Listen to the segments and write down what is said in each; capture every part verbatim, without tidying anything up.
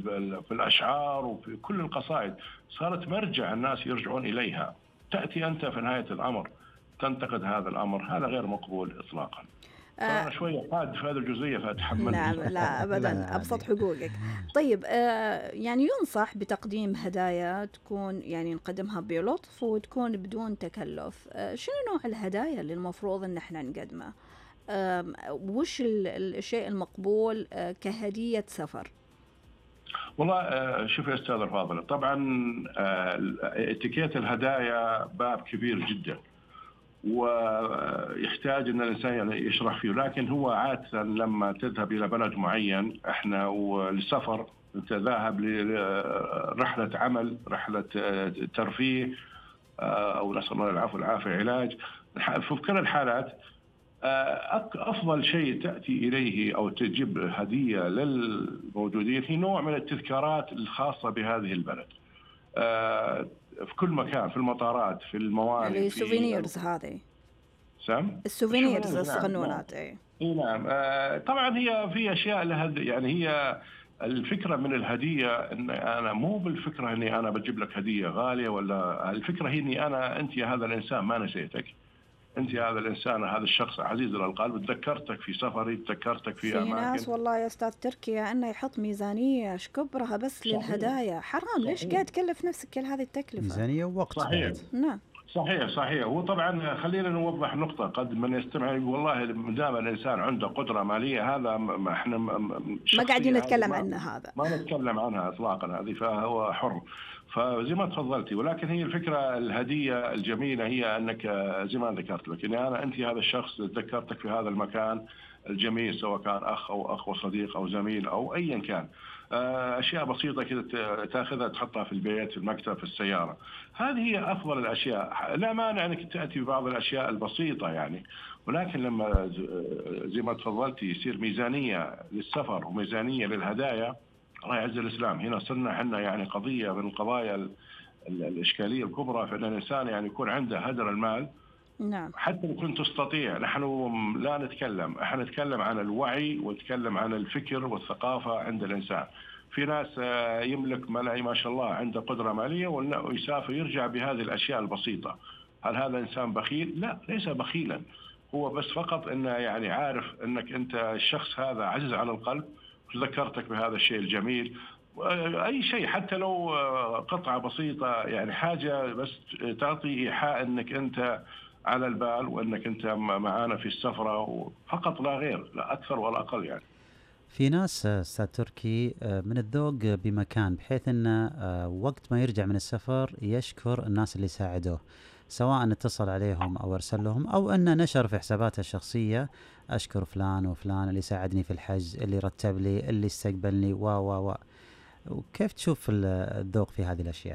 في الأشعار وفي كل القصائد، صارت مرجع الناس يرجعون إليها. تأتي أنت في نهاية الأمر تنتقد هذا الأمر، هذا غير مقبول إطلاقا. فأنا شوية حاد في هذه الجزئية فأتحمل. نعم لا أبدا، أبسط حقوقك. طيب آه يعني ينصح بتقديم هدايا تكون يعني نقدمها بلطف وتكون بدون تكلف. آه شنو نوع الهدايا اللي المفروض إن احنا نقدمها؟ آه وش الشيء المقبول آه كهدية سفر؟ والله آه شوف يا أستاذ الفاضل، طبعا آه اتيكيت الهدايا باب كبير جدا ويحتاج ان الانسان يعني يشرح فيه، لكن هو عاده لما تذهب الى بلد معين احنا وللسفر تذهب لرحله عمل، رحله ترفيه او نسال الله العفو والعافيه علاج، في كل الحالات افضل شيء تاتي اليه او تجيب هديه للموجودين هي نوع من التذكارات الخاصه بهذه البلد. في كل مكان، في المطارات، في الموانئ، يعني السوفينيرز هذه سام السوفينيرز الصغنونات. اي نعم, نعم. آه طبعا هي في اشياء لها يعني هي الفكره من الهديه ان انا مو بالفكره اني انا بجيب لك هديه غاليه، ولا الفكره هي اني انا انت يا هذا الانسان ما نسيتك، انت هذا الانسان هذا الشخص عزيز على القلب، تذكرتك في سفري، تذكرتك في, في اماكن. في ناس والله يا استاذ تركي انه يحط ميزانيه ايش كبرها بس صحيح. للهدايا حرام. صحيح. ليش قاعد تكلف نفسك كل هذه التكلفه؟ ميزانيه ووقت. صحيح. نعم صحيح صحيح. وطبعا خلينا نوضح نقطه، قد من يستمع والله ما دام الانسان عنده قدره ماليه هذا ما احنا ما قاعدين نتكلم عنه، هذا ما نتكلم عنها اطلاقا، هذه فهو حر. فزي ما تفضلتي، ولكن هي الفكره الهديه الجميله هي انك زي ما ذكرت لك اني انا انت هذا الشخص ذكرتك في هذا المكان الجميل، سواء كان اخ او اخ وصديق او زميل او ايا كان. اشياء بسيطه كذا تاخذها تحطها في البيت، في المكتب، في السياره، هذه هي افضل الاشياء. لا مانع انك تاتي ببعض الاشياء البسيطه يعني، ولكن لما زي ما تفضلتي يصير ميزانيه للسفر وميزانيه للهدايا، الله يعز الاسلام. هنا صرنا احنا يعني قضيه من القضايا الاشكاليه الكبرى في ان الانسان يعني يكون عنده هدر المال. نعم. حتى لو كنت تستطيع، نحن لا نتكلم، احنا نتكلم عن الوعي ونتكلم عن الفكر والثقافة عند الإنسان. في ناس يملك ملايين ما شاء الله، عنده قدرة مالية ويسافر يرجع بهذه الأشياء البسيطة. هل هذا إنسان بخيل؟ لا، ليس بخيلا، هو بس فقط إنه يعني عارف إنك أنت الشخص هذا عزيز على القلب، ذكرتك بهذا الشيء الجميل. أي شيء حتى لو قطعة بسيطة يعني حاجة بس تعطي إيحاء إنك أنت على البال وأنك أنت معانا في السفرة فقط لا غير، لا أكثر ولا أقل يعني. في ناس أستاذ تركي من الذوق بمكان بحيث أنه وقت ما يرجع من السفر يشكر الناس اللي ساعدوه، سواء اتصل عليهم أو أرسل لهم أو أنه نشر في حساباته الشخصية أشكر فلان وفلان اللي ساعدني في الحج، اللي رتب لي، اللي استقبلني و و و وكيف تشوف الذوق في هذه الأشياء؟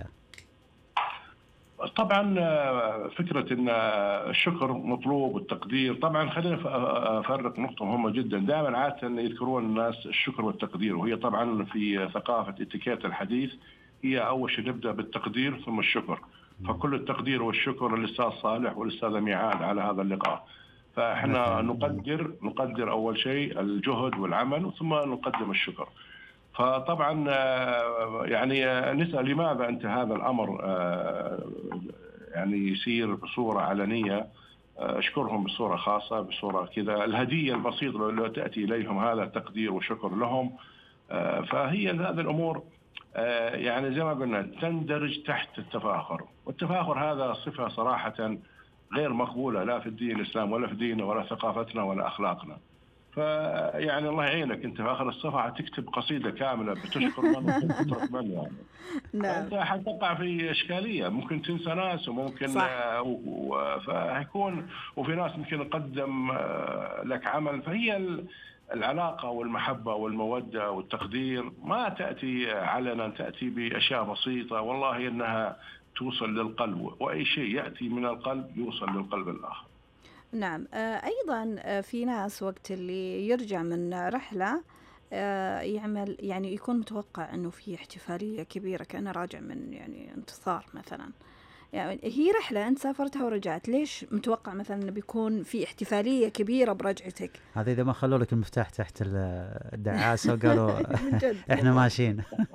طبعا فكرة أن الشكر مطلوب والتقدير، طبعا خلينا أفرق نقطة مهمة جدا. دائما عادة يذكرون الناس الشكر والتقدير، وهي طبعا في ثقافة اتيكيت الحديث هي أول شيء نبدأ بالتقدير ثم الشكر. فكل التقدير والشكر للأستاذ صالح والأستاذة ميعاد على هذا اللقاء. فإحنا نقدر نقدر أول شيء الجهد والعمل ثم نقدم الشكر. فطبعا يعني نسأل لماذا أنت هذا الأمر يعني يصير بصورة علنية؟ أشكرهم بصورة خاصة، بصورة كذا، الهدية البسيطة اللي تأتي إليهم هذا تقدير وشكر لهم. فهي هذه الأمور يعني زي ما قلنا تندرج تحت التفاخر، والتفاخر هذا صفة صراحة غير مقبولة لا في الدين الإسلام ولا في ديننا ولا ثقافتنا ولا أخلاقنا. فيعني الله يعينك انت في اخر الصفحه تكتب قصيده كامله بتشكر من تترك من يعني. نعم. انت حتقع في اشكاليه، ممكن تنسى ناس وممكن آه فهيكون، وفي ناس ممكن يقدم آه لك عمل. فهي العلاقه والمحبه والموده والتقدير ما تاتي علنا، تاتي باشياء بسيطه والله انها توصل للقلب، واي شيء ياتي من القلب يوصل للقلب الاخر. نعم. أيضا في ناس وقت اللي يرجع من رحلة يعمل يعني يكون متوقع أنه في احتفالية كبيرة كأنه راجع من يعني انتصار مثلا. يعني هي رحلة أنت سافرتها ورجعت، ليش متوقع مثلا أنه بيكون في احتفالية كبيرة برجعتك؟ هذا إذا ما خلوا لك المفتاح تحت الدعاسة وقالوا إحنا ماشيين.